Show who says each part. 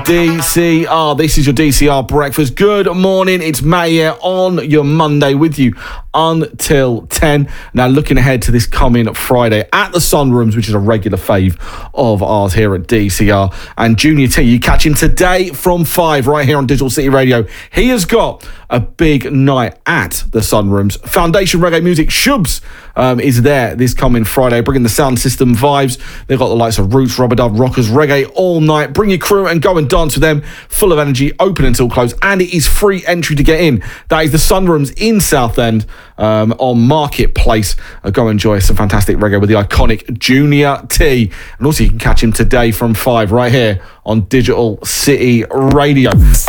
Speaker 1: DCR. This is your DCR breakfast. Good morning. It's May here on your Monday with you until 10. Now, looking ahead to this coming Friday at the Sunrooms, which is a regular fave of ours here at DCR. And Junior T, you catch him today from 5 right here on Digital City Radio. He has got a big night at the Sunrooms. Foundation Reggae Music, Shubs, is there this coming Friday, bringing the sound system vibes. They've got the likes of Roots, Rubber Dub, Rockers, Reggae all night. Bring your crew and go and dance with them. Full of energy, open until close, and it is free entry to get in. That is the Sunrooms in Southend on Marketplace. Go enjoy some fantastic reggae with the iconic Junior T. And also you can catch him today from 5 right here on Digital City Radio.